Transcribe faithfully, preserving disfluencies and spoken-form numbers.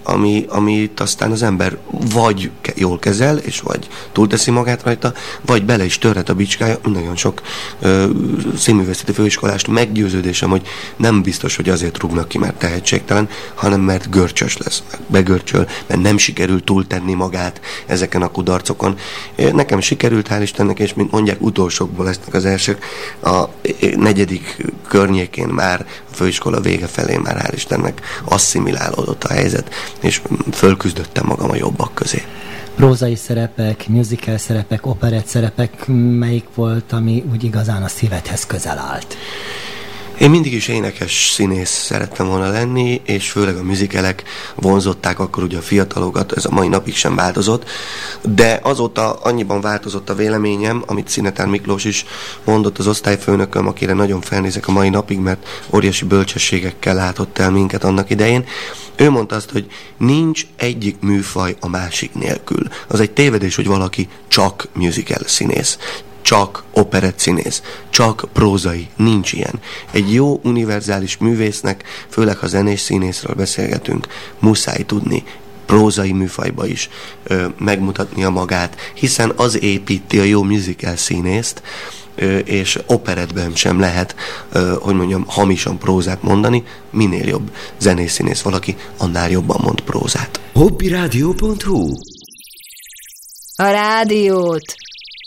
ami, amit aztán az ember vagy jól kezel, és vagy túlteszi magát rajta, vagy bele is törhet a bicskája. Nagyon sok ö, színművészeti főiskolást meggyőződésem, hogy nem biztos, hogy azért rúgnak ki, mert tehetségtelen, hanem mert görcsös lesz, begörcsöl, mert nem sikerül túltenni magát ezeken a kudarcokon. Nekem sikerült, hál' Istennek, és mint mondják, utolsókból lesznek az elsők. A negyedik környékén már, a főiskola vége felé már, hál' Istennek, asszimilálódott a helyzet, és fölküzdöttem magam a jobbak közé. Prózai szerepek, musical szerepek, operett szerepek, melyik volt, ami úgy igazán a szívedhez közel állt? Én mindig is énekes színész szerettem volna lenni, és főleg a musicalek vonzották akkor ugye a fiatalokat, ez a mai napig sem változott, de azóta annyiban változott a véleményem, amit Szinetár Miklós is mondott, az osztályfőnököm, akire nagyon felnézek a mai napig, mert óriási bölcsességekkel látott el minket annak idején. Ő mondta azt, hogy nincs egyik műfaj a másik nélkül. Az egy tévedés, hogy valaki csak musical színész, csak operett színész, csak prózai, nincs ilyen. Egy jó univerzális művésznek, főleg ha zenés színészről beszélgetünk, muszáj tudni prózai műfajba is ö, megmutatnia magát, hiszen az építi a jó musical színészt, ö, és operettben sem lehet, ö, hogy mondjam, hamisan prózát mondani. Minél jobb zenés színész valaki, annál jobban mond prózát. hobbyradio pont hu A rádiót